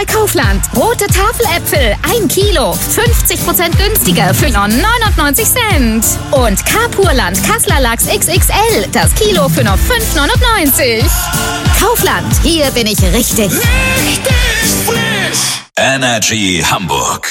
bei Kaufland. Rote Tafeläpfel, 1 Kilo, 50% günstiger für nur 99 Cent. Und Carpurland Kassler Lachs XXL, das Kilo für nur 5,99. Kaufland, hier bin ich richtig. Energy Hamburg.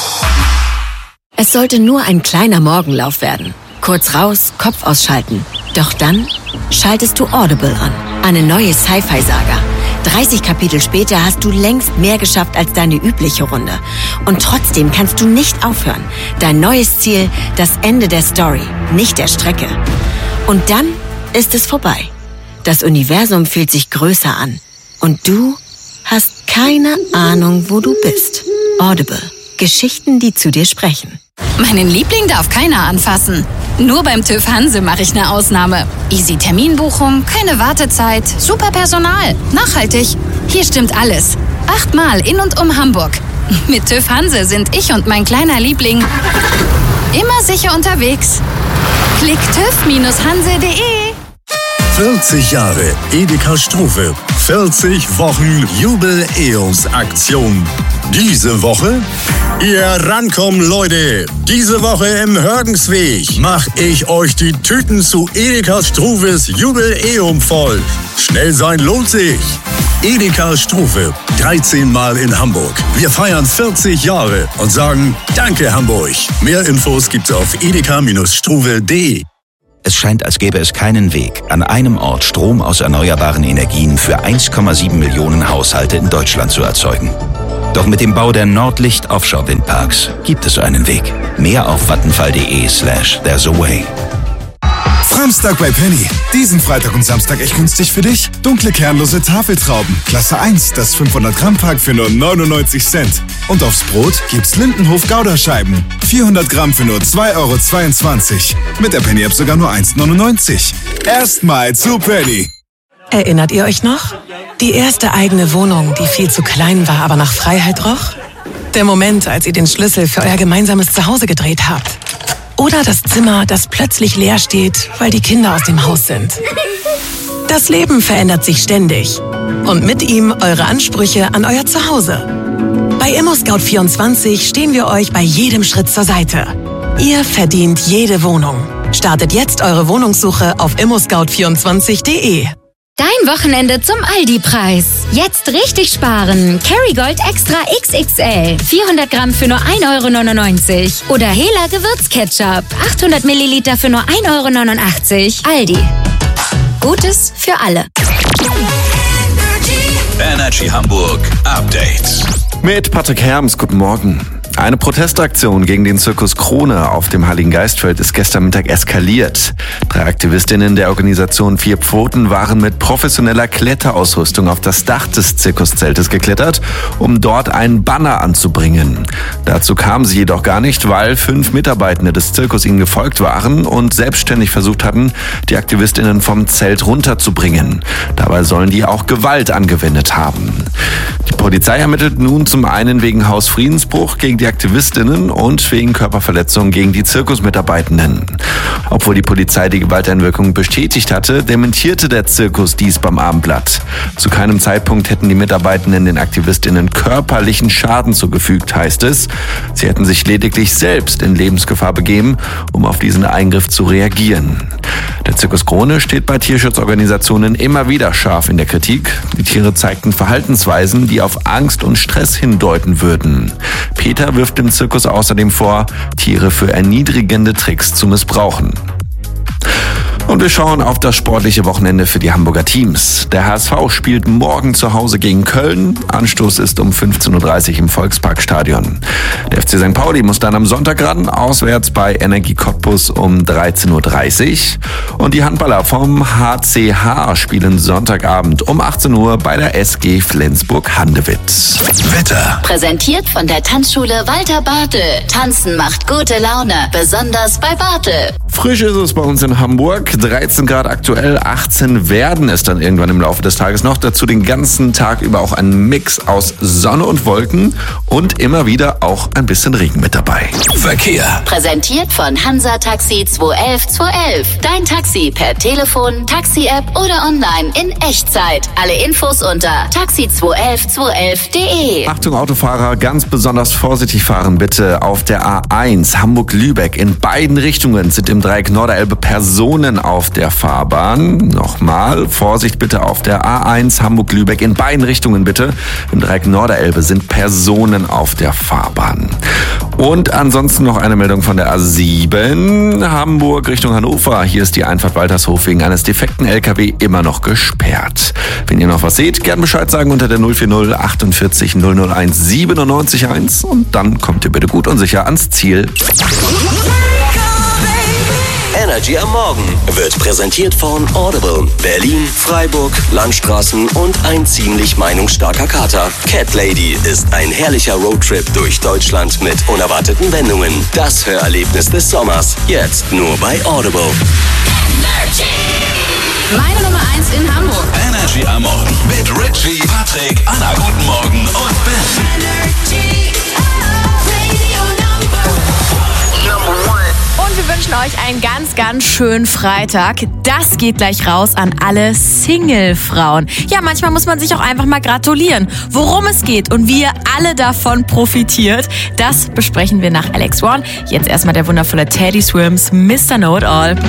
Es sollte nur ein kleiner Morgenlauf werden. Kurz raus, Kopf ausschalten. Doch dann schaltest du Audible an. Eine neue Sci-Fi-Saga. 30 Kapitel später hast du längst mehr geschafft als deine übliche Runde. Und trotzdem kannst du nicht aufhören. Dein neues Ziel, das Ende der Story, nicht der Strecke. Und dann ist es vorbei. Das Universum fühlt sich größer an. Und du hast keine Ahnung, wo du bist. Audible. Geschichten, die zu dir sprechen. Meinen Liebling darf keiner anfassen. Nur beim TÜV Hanse mache ich eine Ausnahme. Easy Terminbuchung, keine Wartezeit, super Personal, nachhaltig. Hier stimmt alles. 8-mal in und um Hamburg. Mit TÜV Hanse sind ich und mein kleiner Liebling immer sicher unterwegs. Klick TÜV-Hanse.de. 40 Jahre Edeka Struve. 40 Wochen Jubel-EOS-Aktion. Diese Woche? Ihr rankommen, Leute! Diese Woche im Hörgensweg mach ich euch die Tüten zu Edeka Struves Jubiläum voll. Schnell sein lohnt sich. Edeka Struve, 13 Mal in Hamburg. Wir feiern 40 Jahre und sagen Danke Hamburg. Mehr Infos gibt's auf edeka-struve.de. Es scheint, als gäbe es keinen Weg, an einem Ort Strom aus erneuerbaren Energien für 1,7 Millionen Haushalte in Deutschland zu erzeugen. Doch mit dem Bau der Nordlicht Offshore Windparks gibt es einen Weg. Mehr auf vattenfall.de/there's a way. Samstag bei Penny. Diesen Freitag und Samstag echt günstig für dich. Dunkle kernlose Tafeltrauben. Klasse 1, das 500 Gramm Pack für nur 99 Cent. Und aufs Brot gibt's Lindenhof Gouda-Scheiben. 400 Gramm für nur 2,22 €. Mit der Penny App sogar nur 1,99 €. Erstmal zu Penny. Erinnert ihr euch noch? Die erste eigene Wohnung, die viel zu klein war, aber nach Freiheit roch? Der Moment, als ihr den Schlüssel für euer gemeinsames Zuhause gedreht habt. Oder das Zimmer, das plötzlich leer steht, weil die Kinder aus dem Haus sind. Das Leben verändert sich ständig. Und mit ihm eure Ansprüche an euer Zuhause. Bei ImmoScout24 stehen wir euch bei jedem Schritt zur Seite. Ihr verdient jede Wohnung. Startet jetzt eure Wohnungssuche auf ImmoScout24.de. Dein Wochenende zum Aldi-Preis. Jetzt richtig sparen. Kerrygold Extra XXL. 400 Gramm für nur 1,99 €. Oder Hela Gewürzketchup. 800 Milliliter für nur 1,89 €. Aldi. Gutes für alle. Energy Hamburg Update. Mit Patrick Herms, guten Morgen. Eine Protestaktion gegen den Zirkus Krone auf dem Heiligen Geistfeld ist gestern Mittag eskaliert. 3 Aktivistinnen der Organisation 4 Pfoten waren mit professioneller Kletterausrüstung auf das Dach des Zirkuszeltes geklettert, um dort einen Banner anzubringen. Dazu kamen sie jedoch gar nicht, weil 5 Mitarbeitende des Zirkus ihnen gefolgt waren und selbstständig versucht hatten, die Aktivistinnen vom Zelt runterzubringen. Dabei sollen die auch Gewalt angewendet haben. Die Polizei ermittelt nun zum einen wegen Hausfriedensbruch gegen die Aktivistinnen und wegen Körperverletzung gegen die Zirkusmitarbeitenden. Obwohl die Polizei die Gewalteinwirkung bestätigt hatte, dementierte der Zirkus dies beim Abendblatt. Zu keinem Zeitpunkt hätten die Mitarbeitenden den Aktivistinnen körperlichen Schaden zugefügt, heißt es. Sie hätten sich lediglich selbst in Lebensgefahr begeben, um auf diesen Eingriff zu reagieren. Der Zirkus Krone steht bei Tierschutzorganisationen immer wieder scharf in der Kritik. Die Tiere zeigten Verhaltensweisen, die auf Angst und Stress hindeuten würden. Peter wirft dem Zirkus außerdem vor, Tiere für erniedrigende Tricks zu missbrauchen. Und wir schauen auf das sportliche Wochenende für die Hamburger Teams. Der HSV spielt morgen zu Hause gegen Köln. Anstoß ist um 15:30 Uhr im Volksparkstadion. Der FC St. Pauli muss dann am Sonntag ran, auswärts bei Energie Cottbus um 13:30 Uhr. Und die Handballer vom HCH spielen Sonntagabend um 18 Uhr bei der SG Flensburg-Handewitt. Wetter. Präsentiert von der Tanzschule Walter Bartel. Tanzen macht gute Laune, besonders bei Bartel. Frisch ist es bei uns in Hamburg. 13 Grad aktuell, 18 werden es dann irgendwann im Laufe des Tages noch. Dazu den ganzen Tag über auch ein Mix aus Sonne und Wolken und immer wieder auch ein bisschen Regen mit dabei. Verkehr. Präsentiert von Hansa Taxi 211 211. Dein Taxi per Telefon, Taxi-App oder online in Echtzeit. Alle Infos unter taxi211211.de. Achtung Autofahrer, ganz besonders vorsichtig fahren bitte auf der A1 Hamburg-Lübeck. In beiden Richtungen sind im Dreieck Norderelbe Personen auf der Fahrbahn. Nochmal, Vorsicht bitte auf der A1 Hamburg-Lübeck. In beiden Richtungen bitte. Im Dreieck Norderelbe sind Personen auf der Fahrbahn. Und ansonsten noch eine Meldung von der A7 Hamburg Richtung Hannover. Hier ist die Einfahrt Waltershof wegen eines defekten LKW immer noch gesperrt. Wenn ihr noch was seht, gern Bescheid sagen unter der 040 48 001 97 1 und dann kommt ihr bitte gut und sicher ans Ziel. Energy am Morgen wird präsentiert von Audible, Berlin, Freiburg, Landstraßen und ein ziemlich meinungsstarker Kater. Cat Lady ist ein herrlicher Roadtrip durch Deutschland mit unerwarteten Wendungen. Das Hörerlebnis des Sommers, jetzt nur bei Audible. Meine Nummer 1 in Hamburg. Energy am Morgen mit Richie, Patrick, Anna, guten Morgen und Ben. Und wir wünschen euch einen ganz, ganz schönen Freitag. Das geht gleich raus an alle Single-Frauen. Ja, manchmal muss man sich auch einfach mal gratulieren. Worum es geht und wie ihr alle davon profitiert, das besprechen wir nach Alex One. Jetzt erstmal der wundervolle Teddy Swims, Mr. Know It All.